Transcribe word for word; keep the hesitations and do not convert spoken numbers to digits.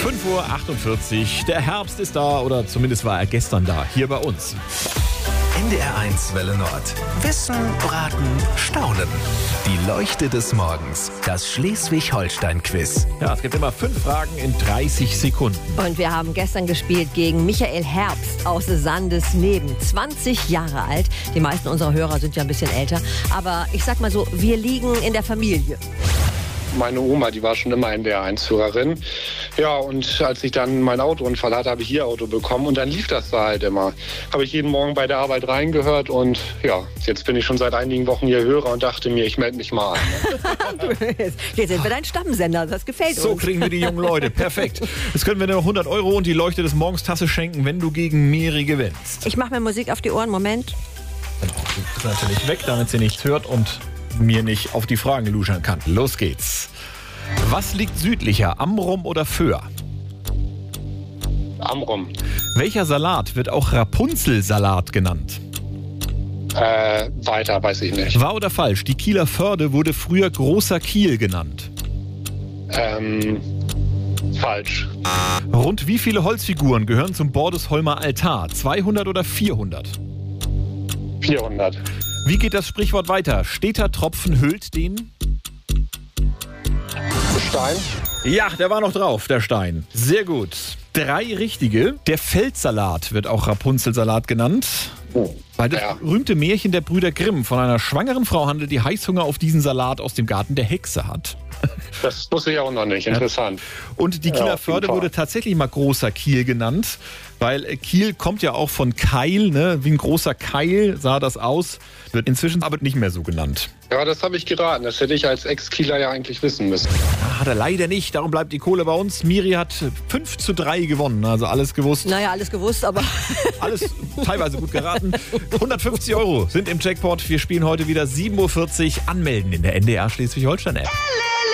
fünf Uhr achtundvierzig. Der Herbst ist da, oder zumindest war er gestern da, hier bei uns. N D R eins Welle Nord. Wissen, Braten, Staunen. Die Leuchte des Morgens. Das Schleswig-Holstein-Quiz. Ja, es gibt immer fünf Fragen in dreißig Sekunden. Und wir haben gestern gespielt gegen Michael Herbst aus Sandesneben. zwanzig Jahre alt. Die meisten unserer Hörer sind ja ein bisschen älter. Aber ich sag mal so, wir liegen in der Familie. Meine Oma, die war schon immer N D R eins Hörerin. Ja, und als ich dann meinen Autounfall hatte, habe ich ihr Auto bekommen und dann lief das da halt immer. Habe ich jeden Morgen bei der Arbeit reingehört und ja, jetzt bin ich schon seit einigen Wochen hier Hörer und dachte mir, ich melde mich mal an. Jetzt sind wir dein Stammsender, das gefällt uns. So kriegen wir die jungen Leute, perfekt. Jetzt können wir dir noch hundert Euro und die Leuchte des Morgens Tasse schenken, wenn du gegen Miri gewinnst. Ich mache mir Musik auf die Ohren, Moment. Genau, die ist natürlich weg, damit sie nichts hört und mir nicht auf die Fragen luschern kann. Los geht's. Was liegt südlicher, Amrum oder Föhr? Amrum. Welcher Salat wird auch Rapunzelsalat genannt? Äh, weiter, weiß ich nicht. Wahr oder falsch? Die Kieler Förde wurde früher Großer Kiel genannt. Ähm, falsch. Rund wie viele Holzfiguren gehören zum Bordesholmer Altar? zweihundert oder vierhundert? vierhundert. Wie geht das Sprichwort weiter? Steter Tropfen hüllt den... Stein. Ja, der war noch drauf, der Stein. Sehr gut. Drei richtige. Der Feldsalat wird auch Rapunzelsalat genannt. Oh, Weil das ja. berühmte Märchen der Brüder Grimm von einer schwangeren Frau handelt, die Heißhunger auf diesen Salat aus dem Garten der Hexe hat. Das wusste ich auch noch nicht. Interessant. Und die Ja, Kieler auf jeden Förde Fall. wurde tatsächlich mal Großer Kiel genannt, weil Kiel kommt ja auch von Keil, ne? Wie ein großer Keil sah das aus. Wird inzwischen aber nicht mehr so genannt. Ja, das habe ich geraten. Das hätte ich als Ex-Kieler ja eigentlich wissen müssen. Ah, hat er leider nicht, darum bleibt die Kohle bei uns. Miri hat fünf zu drei gewonnen, also alles gewusst. Naja, alles gewusst, aber... Alles teilweise gut geraten. hundertfünfzig Euro sind im Jackpot. Wir spielen heute wieder sieben Uhr vierzig. Anmelden in der N D R Schleswig-Holstein-App.